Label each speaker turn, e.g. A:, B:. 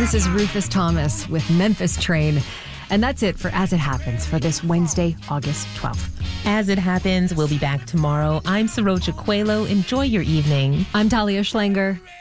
A: This is Rufus Thomas with Memphis Train. And that's it for As It Happens for this Wednesday, August 12th.
B: As It Happens, we'll be back tomorrow. I'm Saroja Coelho. Enjoy your evening.
A: I'm Talia Schlanger.